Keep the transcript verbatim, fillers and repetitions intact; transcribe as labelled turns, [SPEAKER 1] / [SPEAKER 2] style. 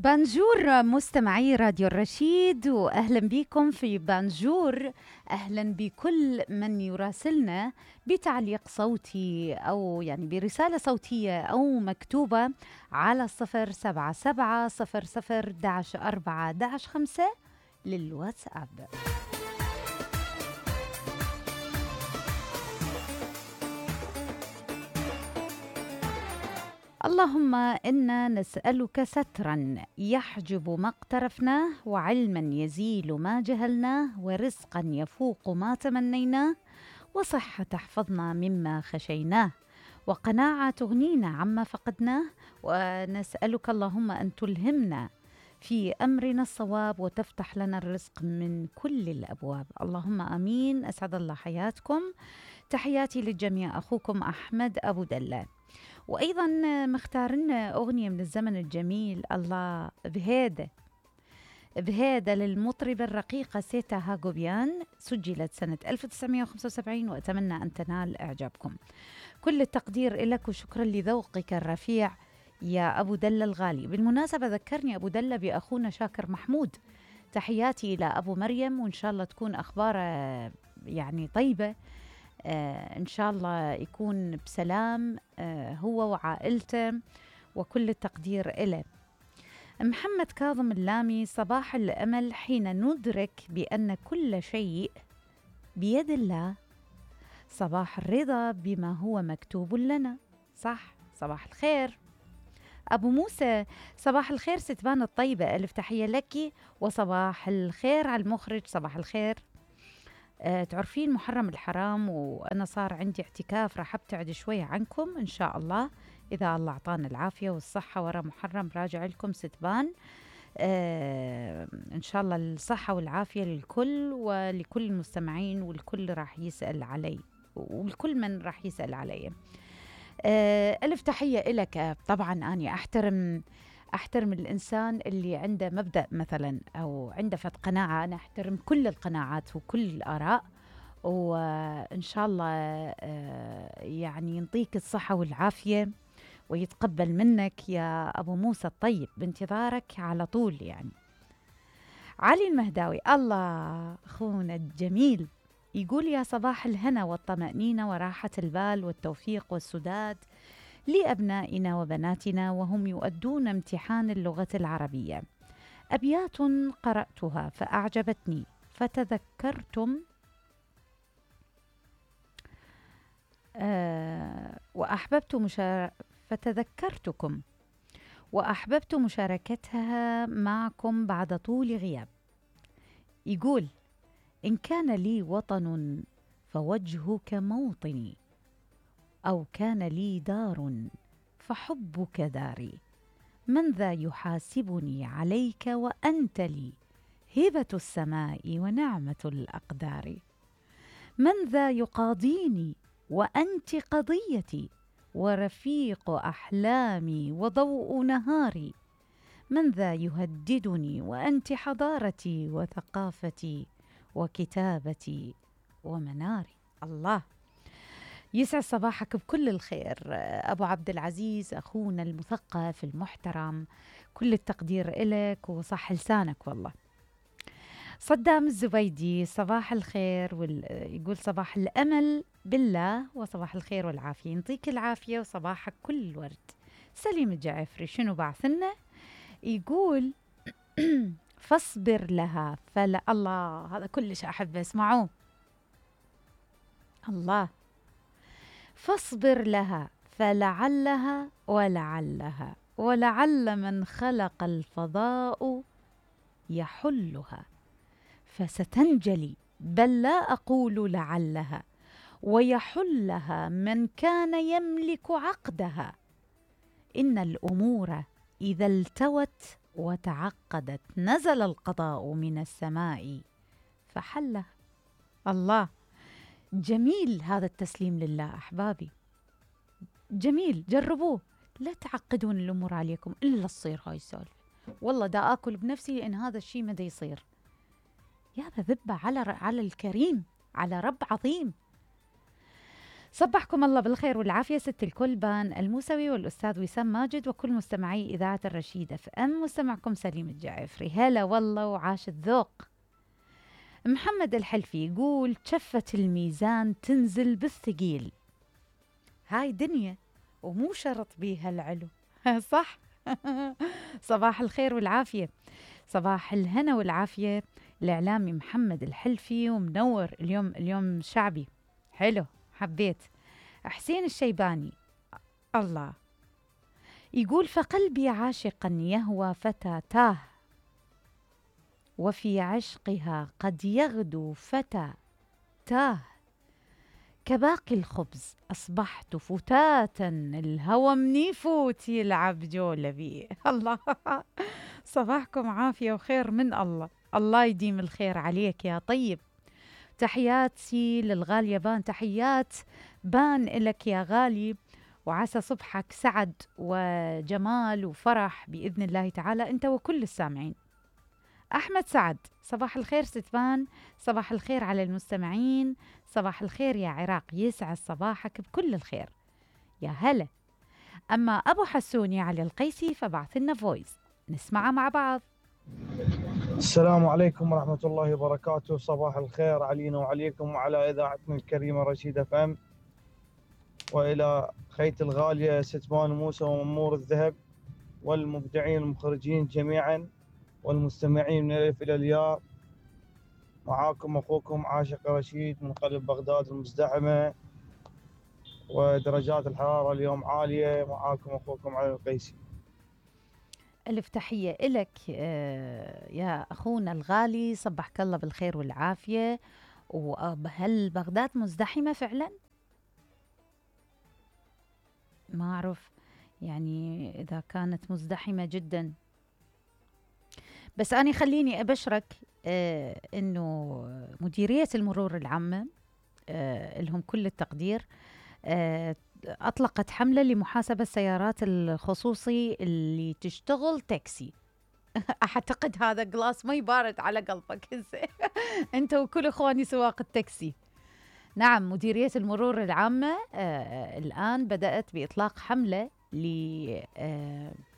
[SPEAKER 1] بانجور مستمعي راديو الرشيد، وأهلا بكم في بانجور. أهلا بكل من يراسلنا بتعليق صوتي أو يعني برسالة صوتية أو مكتوبة على صفر سبعة سبعة صفر صفر داش أربعة داش خمسة للواتساب. اللهم إنا نسألك سترا يحجب ما اقترفناه، وعلما يزيل ما جهلناه، ورزقا يفوق ما تمنيناه، وصحة تحفظنا مما خشيناه، وقناعة تغنينا عما فقدناه. ونسألك اللهم أن تلهمنا في أمرنا الصواب، وتفتح لنا الرزق من كل الأبواب. اللهم آمين. أسعد الله حياتكم. تحياتي للجميع، أخوكم أحمد أبو دلة. وأيضا مختارنا أغنية من الزمن الجميل، الله بهيدا بهيدا للمطربة الرقيقة سيتا هاغوبيان، سجلت سنة ألف وتسعمائة وخمسة وسبعين، وأتمنى أن تنال إعجابكم. كل التقدير لك وشكرا لذوقك الرفيع يا أبو دلة الغالي. بالمناسبة ذكرني أبو دلة بأخونا شاكر محمود، تحياتي إلى أبو مريم، وإن شاء الله تكون أخبار يعني طيبة. آه إن شاء الله يكون بسلام آه هو وعائلته، وكل التقدير إله. محمد كاظم اللامي، صباح الأمل حين ندرك بأن كل شيء بيد الله، صباح الرضا بما هو مكتوب لنا. صح، صباح الخير. أبو موسى، صباح الخير ستبان الطيبة، ألف تحية لك، وصباح الخير على المخرج. صباح الخير. أه تعرفين محرم الحرام، وأنا صار عندي اعتكاف، راح أبتعد شوية عنكم إن شاء الله، إذا الله أعطانا العافية والصحة. ورا محرم راجع لكم ستبان. أه إن شاء الله الصحة والعافية للكل ولكل المستمعين، والكل راح يسأل علي، والكل من راح يسأل علي. أه ألف تحية إلك. طبعا أنا أحترم أحترم الإنسان اللي عنده مبدأ مثلا، أو عنده فت قناعة. أنا أحترم كل القناعات وكل الآراء، وإن شاء الله يعني ينطيك الصحة والعافية ويتقبل منك يا أبو موسى الطيب، بانتظارك على طول. يعني علي المهداوي، الله أخونا الجميل، يقول يا صباح الهنا والطمأنينة وراحة البال والتوفيق والسداد لأبنائنا وبناتنا وهم يؤدون امتحان اللغة العربية. أبيات قرأتها فأعجبتني فتذكرتم آه وأحببت مشار... فتذكرتكم وأحببت مشاركتها معكم بعد طول غياب. يقول إن كان لي وطن فوجهك موطني، أو كان لي دار فحبك داري، من ذا يحاسبني عليك وأنت لي هبة السماء ونعمة الأقدار، من ذا يقاضيني وأنت قضيتي ورفيق أحلامي وضوء نهاري، من ذا يهددني وأنت حضارتي وثقافتي وكتابتي ومناري. الله يسعد صباحك بكل الخير أبو عبد العزيز، أخونا المثقف المحترم، كل التقدير إلك وصح لسانك والله. صدام الزبيدي، صباح الخير وال... يقول صباح الأمل بالله وصباح الخير والعافية، ينطيك العافية وصباحك كل الورد. سليم الجعفري شنو بعثنا؟ يقول فاصبر لها فلا. الله، هذا كلش أحب أسمعوه. الله، فاصبر لها فلعلها ولعلها ولعل من خلق الفضاء يحلها، فستنجلي بل لا أقول لعلها، ويحلها من كان يملك عقدها، إن الأمور إذا التوت وتعقدت نزل القضاء من السماء فحلها. الله، جميل هذا التسليم لله أحبابي، جميل، جربوه، لا تعقدون الأمور عليكم إلا تصير هاي السالفة. والله دا أكل بنفسي لأن هذا الشيء ما دا يصير. يا ذبة على على الكريم، على رب عظيم. صبحكم الله بالخير والعافية ست الكل، بان الموسوي والأستاذ وسام ماجد وكل مستمعي إذاعة الرشيد اف ام. مستمعكم سليم الجعفري. هلا والله وعاش الذوق. محمد الحلفي يقول كفة الميزان تنزل بالثقيل. هاي دنيا ومو شرط بيها العلو. صح. صباح الخير والعافية، صباح الهنا والعافية. الإعلامي محمد الحلفي ومنور اليوم، اليوم شعبي حلو حبيت. حسين الشيباني الله يقول فقلبي عاشقا يهوى فتى تاه، وفي عشقها قد يغدو فتى تاه، كباقي الخبز أصبحت فتاتا الهوى مني يفوت يلعب جولة بي. الله. صباحكم عافية وخير من الله، الله يديم الخير عليك يا طيب. تحياتي للغالية بان، تحيات بان إلك يا غالي، وعسى صبحك سعد وجمال وفرح بإذن الله تعالى أنت وكل السامعين. أحمد سعد صباح الخير ستبان، صباح الخير على المستمعين، صباح الخير يا عراق، يسعد صباحك بكل الخير يا هلا. أما أبو حسوني علي القيسي فبعث لنا فويس نسمعه مع بعض.
[SPEAKER 2] السلام عليكم ورحمة الله وبركاته، صباح الخير علينا وعليكم وعلى إذاعتنا الكريمة رشيد اف ام، وإلى خيت الغالية ستبان موسى وممور الذهب، والمبدعين المخرجين جميعا، والمستمعين من الألف إلى الياء. معاكم أخوكم عاشق رشيد من قلب بغداد المزدحمة، ودرجات الحرارة اليوم عالية. معاكم أخوكم علي القيسي.
[SPEAKER 1] ألف تحية إلك آه يا أخونا الغالي، صبحك الله بالخير والعافية. وهل بغداد مزدحمة فعلا؟ ما أعرف يعني إذا كانت مزدحمة جدا، بس أنا خليني أبشرك آه إنه مديرية المرور العامة آه لهم كل التقدير، آه أطلقت حملة لمحاسبة السيارات الخصوصي اللي تشتغل تاكسي. أعتقد هذا جلاس ما يبارد على قلبك أنت وكل إخواني سواق التاكسي. نعم، مديرية المرور العامة آه الآن بدأت بإطلاق حملة ل آه